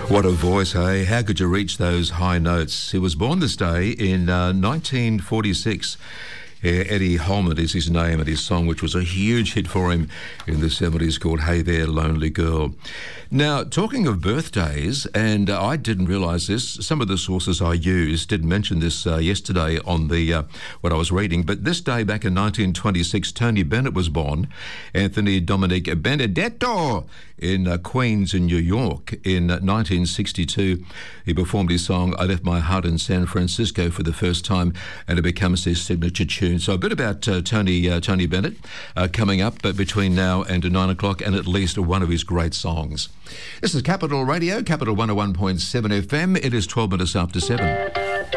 What a voice, hey? How could you reach those high notes? He was born this day in 1946. Eddie Holman is his name, and his song, which was a huge hit for him in the 70s, called Hey There, Lonely Girl. Now, talking of birthdays, and I didn't realise this, some of the sources I used didn't mention this yesterday on the what I was reading, but this day back in 1926, Tony Bennett was born. Anthony Dominic Benedetto in Queens in New York. In 1962, he performed his song I Left My Heart in San Francisco for the first time, and it becomes his signature tune. So a bit about Tony Bennett coming up between now and 9 o'clock, and at least one of his great songs. This is Capital Radio, Capital 101.7 FM. It is 12 minutes after 7.